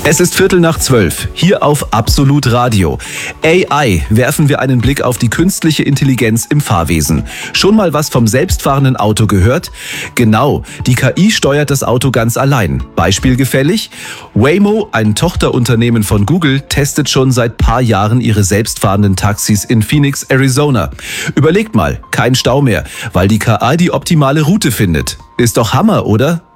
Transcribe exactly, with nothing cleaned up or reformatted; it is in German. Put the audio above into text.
Es ist Viertel nach zwölf, hier auf Absolut Radio. A I, werfen wir einen Blick auf die künstliche Intelligenz im Fahrwesen. Schon mal was vom selbstfahrenden Auto gehört? Genau, die K I steuert das Auto ganz allein. Beispiel gefällig? Waymo, ein Tochterunternehmen von Google, testet schon seit paar Jahren ihre selbstfahrenden Taxis in Phoenix, Arizona. Überlegt mal, kein Stau mehr, weil die K I die optimale Route findet. Ist doch Hammer, oder?